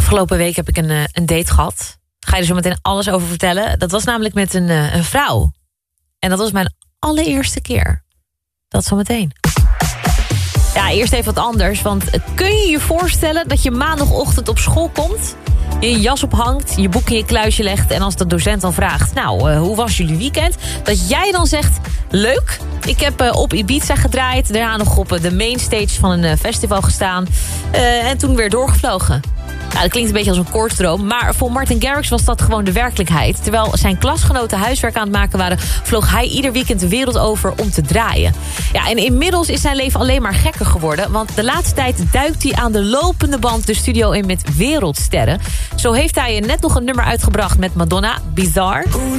Afgelopen week heb ik een date gehad. Ga je er zo meteen alles over vertellen. Dat was namelijk met een vrouw. En dat was mijn allereerste keer. Dat zometeen. Ja, eerst even wat anders. Want kun je je voorstellen dat je maandagochtend op school komt, je jas ophangt, je boek in je kluisje legt, en als de docent dan vraagt, nou, hoe was jullie weekend? Dat jij dan zegt, leuk. Ik heb op Ibiza gedraaid, daarna nog op de mainstage van een festival gestaan. En toen weer doorgevlogen. Nou, dat klinkt een beetje als een koortsdroom, maar voor Martin Garrix was dat gewoon de werkelijkheid. Terwijl zijn klasgenoten huiswerk aan het maken waren, vloog hij ieder weekend de wereld over om te draaien. Ja, en inmiddels is zijn leven alleen maar gekker geworden, want de laatste tijd duikt hij aan de lopende band de studio in met wereldsterren. Zo heeft hij net nog een nummer uitgebracht met Madonna, Bizarre.